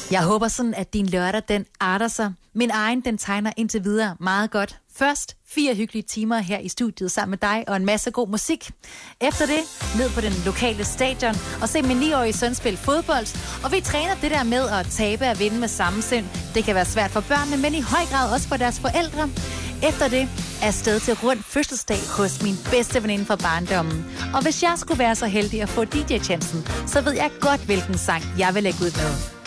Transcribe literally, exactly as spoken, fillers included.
Jeg håber sådan, at din lørdag, den arter sig. Min egen, den tegner indtil videre meget godt. Først fire hyggelige timer her i studiet sammen med dig og en masse god musik. Efter det, ned på den lokale stadion og se min niårige søn spille fodbold. Og vi træner det der med at tabe og vinde med samme sind. Det kan være svært for børnene, men i høj grad også for deres forældre. Efter det er sted til rund fødselsdag hos min bedste veninde fra barndommen. Og hvis jeg skulle være så heldig at få D J-chancen, så ved jeg godt, hvilken sang jeg vil lægge ud med.